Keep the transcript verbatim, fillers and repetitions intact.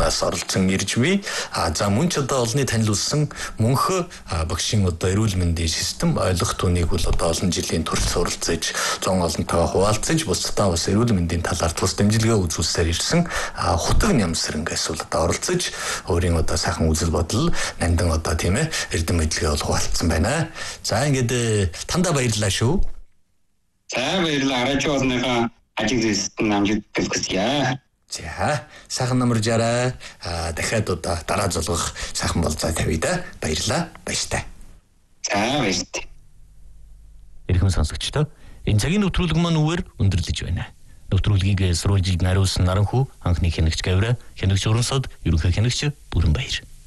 нас оролцсон ирж бий. А за мөн ч одоо олонний танилцуулсан мөнхөө багшийн одоо эрүүл мэндийн систем ойлгох түүнийг бол одоо олон жилийн турш суралцаж, зон олонтойгоо хуваалцаж, бусдаа бас эрүүл мэндийн талаар тус дэмжлэгээ үзүүлсээр ирсэн хутаг нямсранг эсвэл одоо оролцож өөрийн одоо сайхан үзэл бодол нандин одоо тийм ээ эрдэм мэдлэгээ бол хуваалцсан байна. За ингээд тандаа баярлалаа шүү. За баярлалаа. Арайч болныхаа ажиг зүйлсэд амжилт хүсье. За сайхан намаржаарай. А дахиад одоо дараа зулгах сайхан болцоо тавья да. Баярлалаа. Баяртай. За баяртай. Ирхэн сонсогчдоо энэ цагийн нэвтрүүлэг маань үгээр өндөрлөж байна. Нэвтрүүлгийг сурвалжилж нариулсан Наранхүү, анхны хянагч Гавра, хянагч Урансод, ерөнхий хянагч Бүрэнбаяр.